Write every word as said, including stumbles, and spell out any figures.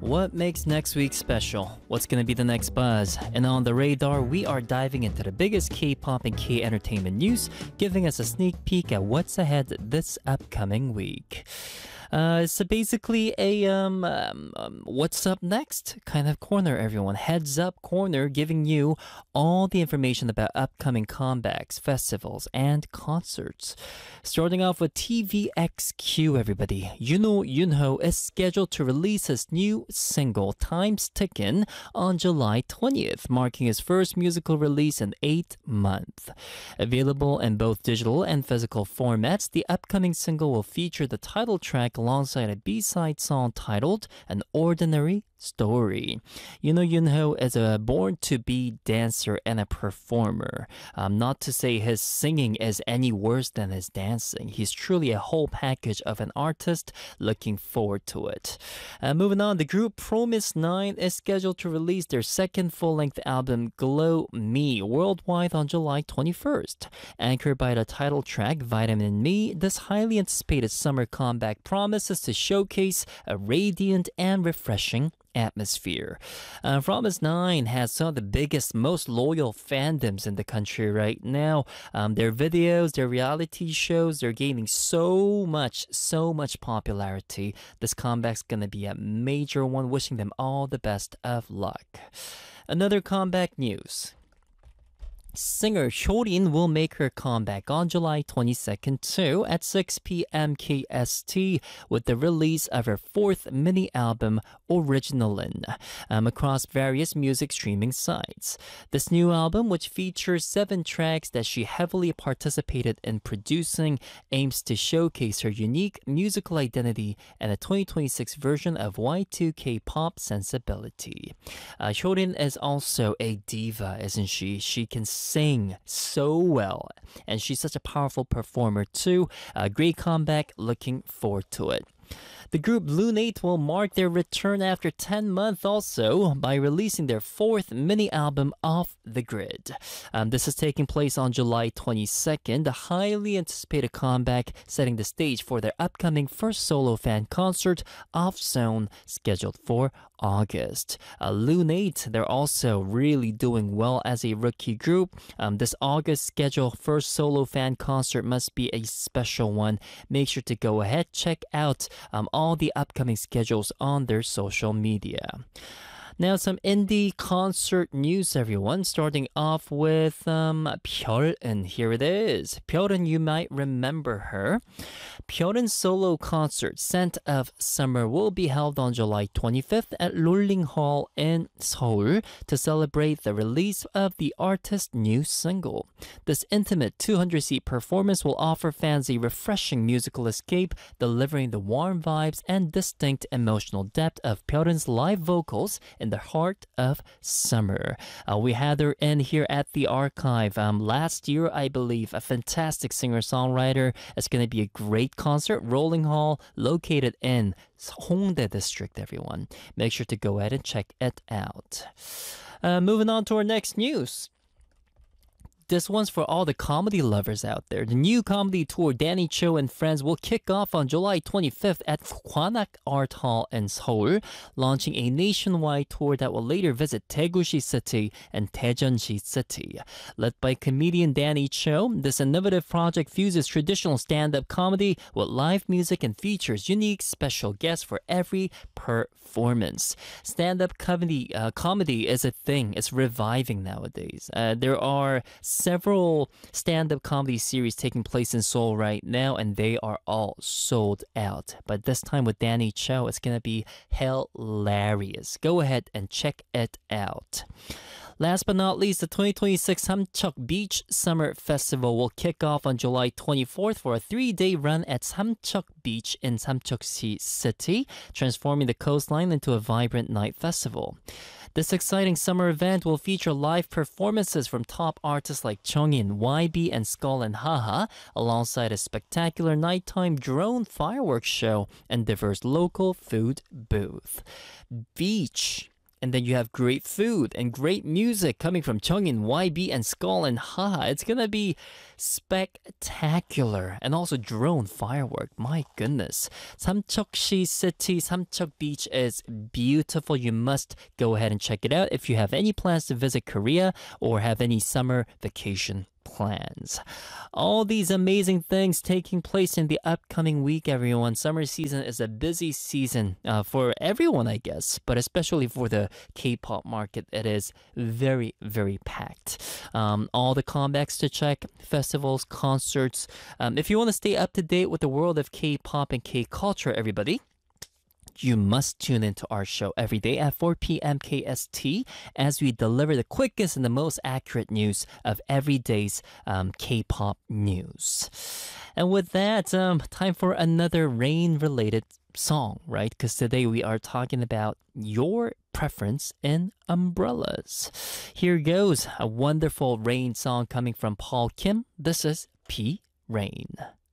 What makes next week special? What's gonna be the next buzz? And on the radar, we are diving into the biggest K-pop and K-entertainment news, giving us a sneak peek at what's ahead this upcoming week. Uh, so basically a um, um, um, what's up next kind of corner, everyone. Heads up corner, giving you all the information about upcoming comebacks, festivals, and concerts. Starting off with T V X Q, everybody. Yuno Yunho is scheduled to release his new single, Time's Tickin', on July twentieth, marking his first musical release in eight months. Available in both digital and physical formats, the upcoming single will feature the title track alongside a B-side song titled An Ordinary Story. Yuno Yunho is a born-to-be dancer and a performer. Um, not to say his singing is any worse than his dancing. He's truly a whole package of an artist. Looking forward to it. Uh, moving on, the group Promise Nine is scheduled to release their second full-length album, Glow Me, worldwide on July twenty-first. Anchored by the title track, Vitamin Me, this highly anticipated summer comeback promises to showcase a radiant and refreshing atmosphere. Uh, Promise Nine has some of the biggest, most loyal fandoms in the country right now. Um, their videos, their reality shows, they're gaining so much, so much popularity. This comeback's gonna be a major one. Wishing them all the best of luck. Another comeback news. Singer Hyorin will make her comeback on July twenty-second too at six p.m. K S T with the release of her fourth mini album, Originalin, um, across various music streaming sites. This new album, which features seven tracks that she heavily participated in producing, aims to showcase her unique musical identity and a twenty twenty-six version of Y two K pop sensibility. Uh, Hyorin is also a diva, isn't she? She can sing so well, and she's such a powerful performer too. A great comeback, looking forward to it. The group Lunate will mark their return after ten months also by releasing their fourth mini album, Off the Grid. Um, this is taking place on July twenty-second, a highly anticipated comeback setting the stage for their upcoming first solo fan concert, Off Zone, scheduled for August. Uh, Lunate, they're also really doing well as a rookie group. Um, this August scheduled first solo fan concert must be a special one. Make sure to go ahead, check out um, all the upcoming schedules on their social media. Now, some indie concert news, everyone. Starting off with um, Pyeolun. Here it is. Pyeolun, you might remember her. Pyeolun's solo concert, Scent of Summer, will be held on July twenty-fifth at Rolling Hall in Seoul to celebrate the release of the artist's new single. This intimate two hundred seat performance will offer fans a refreshing musical escape, delivering the warm vibes and distinct emotional depth of Pyeolun's live vocals in the heart of summer. Uh, we had her in here at the archive um, last year, I believe. A fantastic singer-songwriter. It's going to be a great concert. Rolling Hall, located in Hongdae District, everyone. Make sure to go ahead and check it out. Uh, moving on to our next news. This one's for all the comedy lovers out there. The new comedy tour, Danny Cho and Friends, will kick off on July twenty-fifth at Kwanak Art Hall in Seoul, launching a nationwide tour that will later visit Daegu-si City and Daejeon-si City. Led by comedian Danny Cho, this innovative project fuses traditional stand-up comedy with live music and features unique special guests for every performance. Stand-up comedy, uh, comedy is a thing. It's reviving nowadays. Uh, there are several stand-up comedy series taking place in Seoul right now, and they are all sold out. But this time with Danny Cho, it's gonna be hilarious. Go ahead and check it out. Last but not least, the twenty twenty-six Samcheok Beach Summer Festival will kick off on July twenty-fourth for a three-day run at Samcheok Beach in Samcheok-si City, transforming the coastline into a vibrant night festival. This exciting summer event will feature live performances from top artists like Chongin, Y B, and Skull and Haha, alongside a spectacular nighttime drone fireworks show and diverse local food booth. Beach And then you have great food and great music coming from Chungin, Y B, and Skull and Ha. It's gonna be spectacular. And also drone firework. My goodness. Samcheok-si City, Samcheok Beach is beautiful. You must go ahead and check it out if you have any plans to visit Korea or have any summer vacation plans. All these amazing things taking place in the upcoming week, everyone. Summer season is a busy season uh, for everyone, I guess, but especially for the K-pop market, it is very, very packed. Um, all the comebacks to check, festivals, concerts. Um, if you want to stay up to date with the world of K-pop and K-culture, everybody, you must tune into our show every day at four p.m. K S T as we deliver the quickest and the most accurate news of every day's um, K-pop news. And with that, um, time for another rain-related song, right? Because today we are talking about your preference in umbrellas. Here goes a wonderful rain song coming from Paul Kim. This is P Rain.